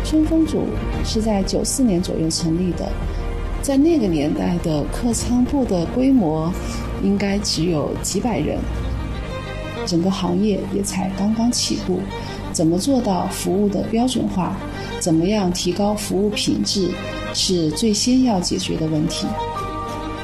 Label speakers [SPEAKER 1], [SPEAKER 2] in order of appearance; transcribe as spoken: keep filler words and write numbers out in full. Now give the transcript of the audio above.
[SPEAKER 1] 春风组是在九四年左右成立的，在那个年代的客舱部的规模应该只有几百人，整个行业也才刚刚起步。怎么做到服务的标准化，怎么样提高服务品质，是最先要解决的问题。